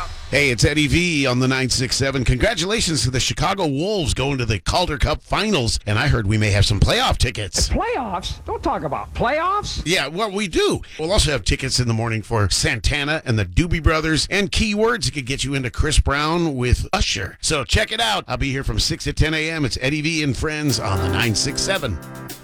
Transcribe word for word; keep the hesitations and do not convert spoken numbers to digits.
Hey, it's Eddie V on the nine six seven. Congratulations to the Chicago Wolves going to the Calder Cup Finals. And I heard we may have some playoff tickets. Playoffs? Don't talk about playoffs. Yeah, well, we do. We'll also have tickets in the morning for Santana and the Doobie Brothers and keywords that could get you into Chris Brown with Usher. So check it out. I'll be here from six to ten a.m. It's Eddie V and Friends on the nine six seven.